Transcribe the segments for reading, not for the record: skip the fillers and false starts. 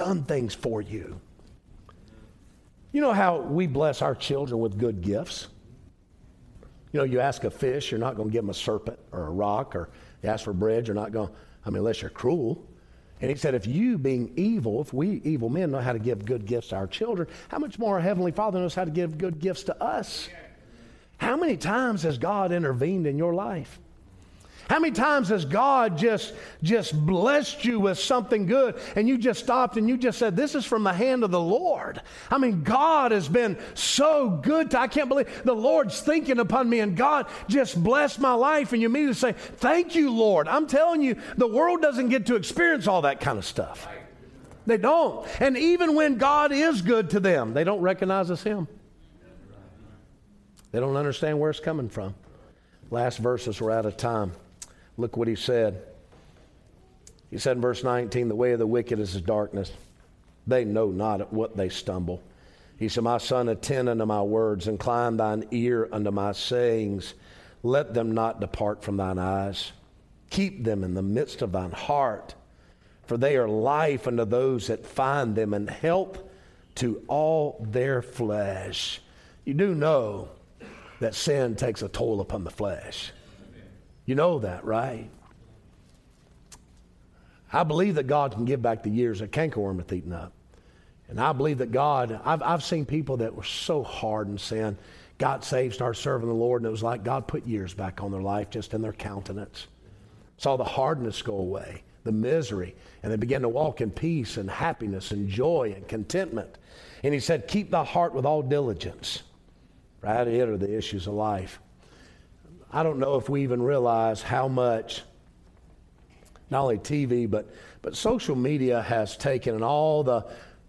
done things for you. You know how we bless our children with good gifts? You know, you ask a fish, you're not going to give them a serpent or a rock, or you ask for bread, you're not going to, unless you're cruel. And he said, if you being evil, if we evil men know how to give good gifts to our children, how much more our Heavenly Father knows how to give good gifts to us? How many times has God intervened in your life? How many times has God just blessed you with something good and you just stopped and you just said, this is from the hand of the Lord? I mean, God has been so good. I can't believe the Lord's thinking upon me and God just blessed my life. And you immediately say, thank you, Lord. I'm telling you, the world doesn't get to experience all that kind of stuff. They don't. And even when God is good to them, they don't recognize it's Him. They don't understand where it's coming from. Last verses, we're out of time. Look what he said. He said in verse 19, the way of the wicked is darkness. They know not at what they stumble. He said, my son, attend unto my words, incline thine ear unto my sayings. Let them not depart from thine eyes. Keep them in the midst of thine heart, for they are life unto those that find them, and health to all their flesh. You do know that sin takes a toll upon the flesh. You know that, right? I believe that God can give back the years that cankerworm hath eaten up. And I believe that God, I've seen people that were so hard in sin, got saved, started serving the Lord, and it was like God put years back on their life just in their countenance. Saw the hardness go away, the misery, and they began to walk in peace and happiness and joy and contentment. And he said, keep thy heart with all diligence. Right here are the issues of life. I don't know if we even realize how much, not only TV, but social media has taken, and all the,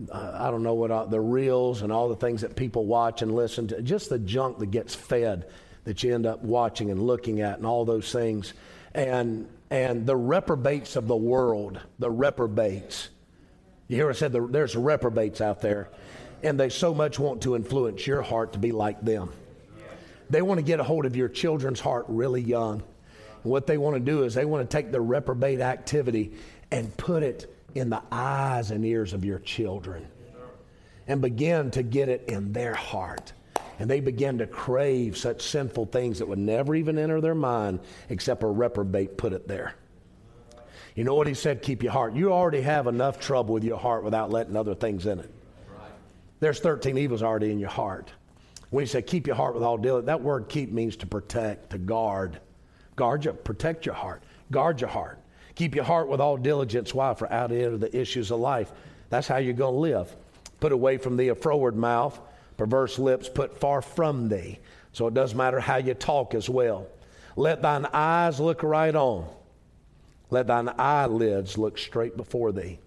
the reels and all the things that people watch and listen to, just the junk that gets fed that you end up watching and looking at and all those things. And the reprobates of the world, the reprobates. You hear I said there's reprobates out there, and they so much want to influence your heart to be like them. They want to get a hold of your children's heart really young. And what they want to do is they want to take the reprobate activity and put it in the eyes and ears of your children and begin to get it in their heart. And they begin to crave such sinful things that would never even enter their mind except a reprobate put it there. You know what he said? Keep your heart. You already have enough trouble with your heart without letting other things in it. There's 13 evils already in your heart. When he said, keep your heart with all diligence, that word keep means to protect, to guard. Protect your heart. Guard your heart. Keep your heart with all diligence. Why? For out of it are the issues of life. That's how you're going to live. Put away from thee a froward mouth, perverse lips put far from thee. So it doesn't matter how you talk as well. Let thine eyes look right on. Let thine eyelids look straight before thee.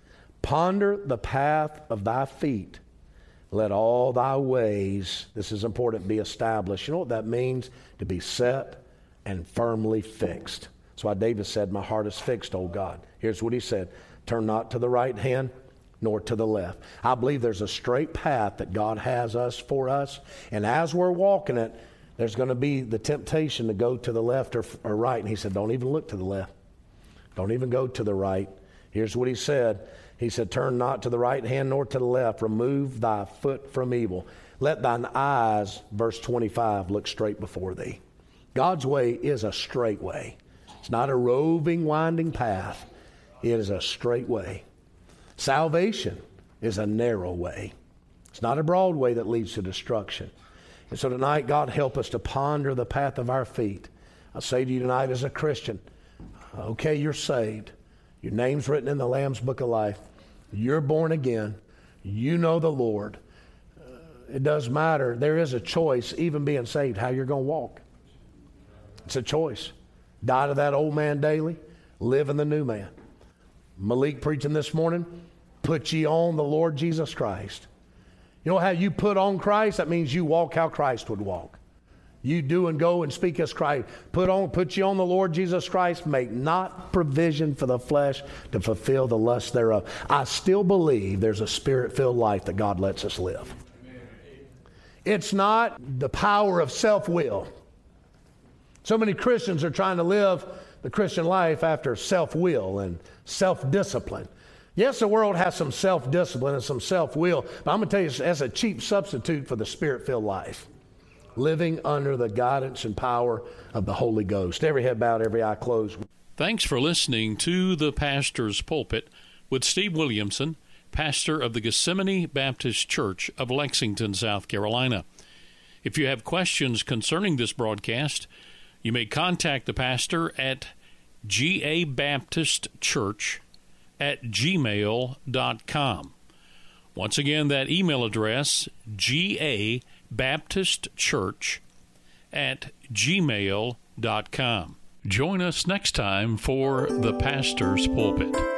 Ponder the path of thy feet. Let all thy ways, this is important, be established. You know what that means? To be set and firmly fixed. That's why David said, my heart is fixed, O God. Here's what he said. Turn not to the right hand, nor to the left. I believe there's a straight path that God has for us. And as we're walking it, there's going to be the temptation to go to the left or right. And he said, don't even look to the left. Don't even go to the right. Here's what he said. He said, turn not to the right hand nor to the left. Remove thy foot from evil. Let thine eyes, verse 25, look straight before thee. God's way is a straight way. It's not a roving, winding path. It is a straight way. Salvation is a narrow way. It's not a broad way that leads to destruction. And so tonight, God, help us to ponder the path of our feet. I say to you tonight as a Christian, okay, you're saved. Your name's written in the Lamb's Book of Life. You're born again. You know the Lord. It does matter. There is a choice, even being saved, how you're going to walk. It's a choice. Die to that old man daily. Live in the new man. Malik preaching this morning, put ye on the Lord Jesus Christ. You know how you put on Christ? That means you walk how Christ would walk. You do and go and speak as Christ. Put you on the Lord Jesus Christ. Make not provision for the flesh to fulfill the lust thereof. I still believe there's a spirit-filled life that God lets us live. It's not the power of self-will. So many Christians are trying to live the Christian life after self-will and self-discipline. Yes, the world has some self-discipline and some self-will, but I'm going to tell you, that's a cheap substitute for the Spirit-filled life. Living under the guidance and power of the Holy Ghost. Every head bowed, every eye closed. Thanks for listening to The Pastor's Pulpit with Steve Williamson, pastor of the Gethsemane Baptist Church of Lexington, South Carolina. If you have questions concerning this broadcast, you may contact the pastor at gabaptistchurch@gmail.com. Once again, that email address, gabaptistchurch@gmail.com. Join us next time for The Pastor's Pulpit.